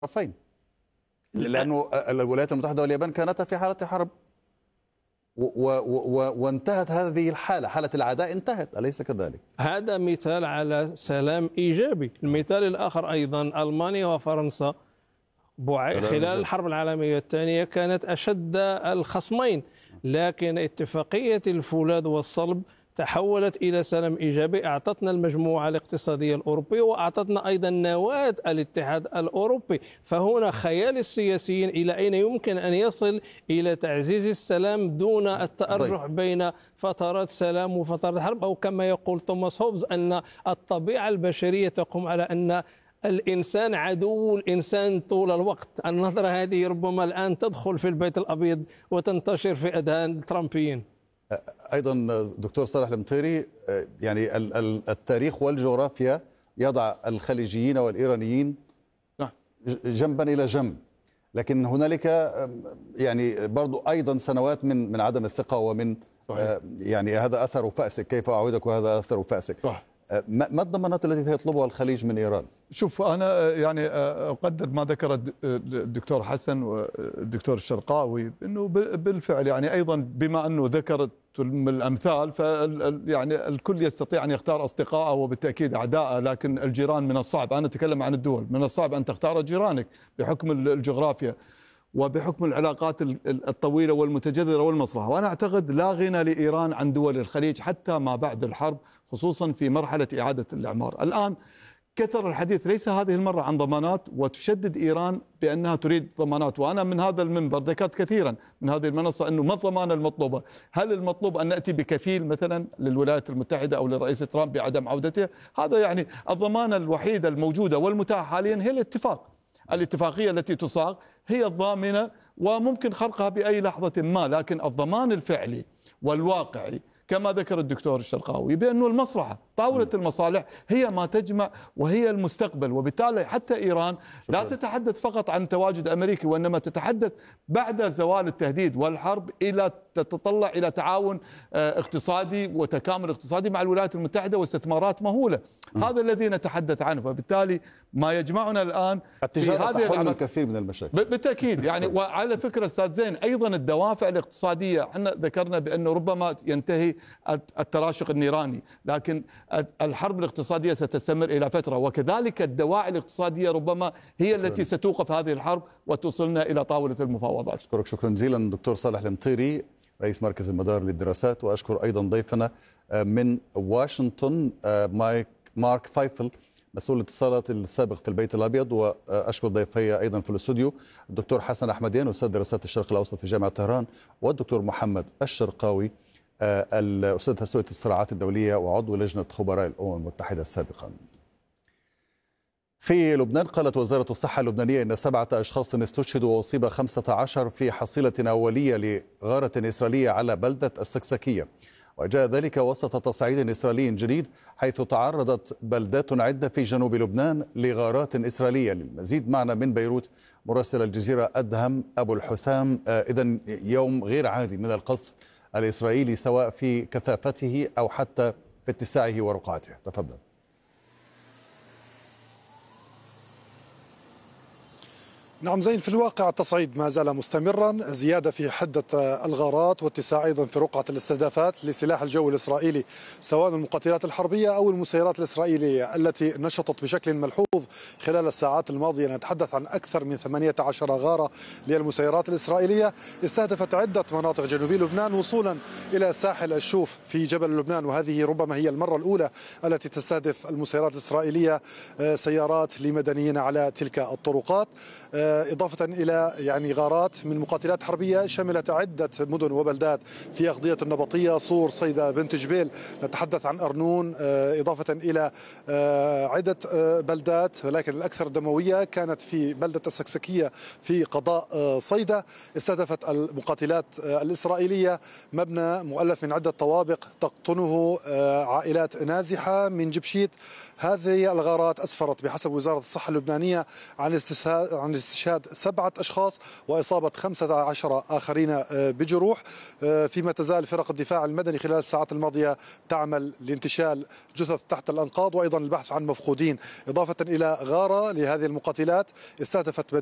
الطرفين، لأنه الولايات المتحدة واليابان كانتا في حالة حرب وانتهت هذه الحالة، حالة العداء انتهت، أليس كذلك؟ هذا مثال على سلام إيجابي. المثال الآخر أيضا ألمانيا وفرنسا خلال الحرب العالمية الثانية كانت أشد الخصمين، لكن اتفاقية الفولاذ والصلب تحولت إلى سلام إيجابي، أعطتنا المجموعة الاقتصادية الأوروبية وأعطتنا أيضا نواة الاتحاد الأوروبي. فهنا خيال السياسيين إلى أين يمكن أن يصل إلى تعزيز السلام دون التأرجح بين فترات سلام وفترات حرب، أو كما يقول توماس هوبز أن الطبيعة البشرية تقوم على أن الإنسان عدو الإنسان طول الوقت. النظرة هذه ربما الآن تدخل في البيت الأبيض وتنتشر في أذهان الترامبيين. أيضا دكتور صالح المطيري، يعني التاريخ والجغرافيا يضع الخليجيين والإيرانيين جنبا إلى جنب، لكن هنالك يعني برضو أيضا سنوات من عدم الثقة ومن يعني هذا أثر فأسك، كيف أعودك وهذا أثر فأسك. صح. ما الضمانات التي يطلبها الخليج من إيران؟ شوف، أنا يعني أقدر ما ذكر الدكتور حسن والدكتور الشرقاوي، أنه بالفعل يعني أيضا بما أنه ذكرت الأمثال، يعني الكل يستطيع أن يختار أصدقائه وبالتأكيد أعدائه، لكن الجيران من الصعب، أنا أتكلم عن الدول، من الصعب أن تختار جيرانك بحكم الجغرافيا وبحكم العلاقات الطويلة والمتجذرة والمصلحة. وأنا أعتقد لا غنى لإيران عن دول الخليج حتى ما بعد الحرب، خصوصا في مرحلة إعادة الإعمار. الآن كثر الحديث ليس هذه المرة عن ضمانات، وتشدد إيران بأنها تريد ضمانات، وأنا من هذا المنبر ذكرت كثيرا من هذه المنصة أنه ما الضمانة المطلوبة؟ هل المطلوب أن نأتي بكفيل مثلا للولايات المتحدة أو للرئيس ترامب بعدم عودته؟ هذا يعني الضمانة الوحيدة الموجودة والمتاحة حاليا هي الاتفاقية التي تصاغ هي الضامنة، وممكن خرقها بأي لحظة ما، لكن الضمان الفعلي والواقعي كما ذكر الدكتور الشرقاوي بأنه المصلحة، طاولة المصالح هي ما تجمع وهي المستقبل. وبالتالي حتى إيران لا تتحدث فقط عن تواجد أمريكي، وإنما تتحدث بعد زوال التهديد والحرب إلى تتطلع إلى تعاون اقتصادي وتكامل اقتصادي مع الولايات المتحدة واستثمارات مهولة. هذا الذي نتحدث عنه. فبالتالي ما يجمعنا الآن التجارة تحل الكثير من المشاكل بالتأكيد. يعني وعلى فكرة أستاذ زين، أيضا الدوافع الاقتصادية، احنا ذكرنا بأنه ربما ينتهي التراشق النيراني، لكن الحرب الاقتصادية ستستمر إلى فترة، وكذلك الدواعي الاقتصادية ربما هي التي ستوقف هذه الحرب وتوصلنا إلى طاولة المفاوضات. أشكرك شكرا جزيلا دكتور صالح المطيري، رئيس مركز المدار للدراسات، وأشكر أيضا ضيفنا من واشنطن مارك فايفل مسؤول الاتصالات السابق في البيت الأبيض، وأشكر ضيفي أيضا في الاستوديو الدكتور حسن أحمديان أستاذ دراسات الشرق الأوسط في جامعة طهران، والدكتور محمد الشرقاوي الأستاذ تسوية الصراعات الدولية وعضو لجنة خبراء الأمم المتحدة سابقا. في لبنان قالت وزارة الصحة اللبنانية إن 7 أشخاص استشهدوا وأصيب 15 في حصيلة أولية لغارة إسرائيلية على بلدة السكسكية، وجاء ذلك وسط تصعيد إسرائيلي جديد حيث تعرضت بلدات عدة في جنوب لبنان لغارات إسرائيلية. للمزيد معنا من بيروت مراسل الجزيرة أدهم أبو الحسام. إذن يوم غير عادي من القصف الإسرائيلي سواء في كثافته أو حتى في اتساعه ورقعته. تفضل. نعم زين، في الواقع التصعيد ما زال مستمرا، زيادة في حدة الغارات واتساع أيضا في رقعة الاستهدافات لسلاح الجو الإسرائيلي، سواء المقاتلات الحربية أو المسيرات الإسرائيلية التي نشطت بشكل ملحوظ خلال الساعات الماضية. نتحدث عن أكثر من 18 غارة للمسيرات الإسرائيلية استهدفت عدة مناطق جنوبي لبنان وصولا إلى ساحل الشوف في جبل لبنان، وهذه ربما هي المرة الأولى التي تستهدف المسيرات الإسرائيلية سيارات لمدنيين على تلك الطرقات، إضافة إلى يعني غارات من مقاتلات حربية شملت عدة مدن وبلدات في أغضية النبطية، صور، صيدا، بنت جبيل، نتحدث عن أرنون، إضافة إلى عدة بلدات، ولكن الأكثر دموية كانت في بلدة السكسكية في قضاء صيدا. استهدفت المقاتلات الإسرائيلية مبنى مؤلف من عدة طوابق تقطنه عائلات نازحة من جبشيت. هذه الغارات أسفرت بحسب وزارة الصحة اللبنانية عن استشهاد استشهاد 7 أشخاص وإصابة 15 آخرين بجروح، فيما تزال فرق الدفاع المدني خلال الساعات الماضية تعمل لانتشال جثث تحت الأنقاض وأيضا البحث عن مفقودين، إضافة إلى غارة لهذه المقاتلات استهدفت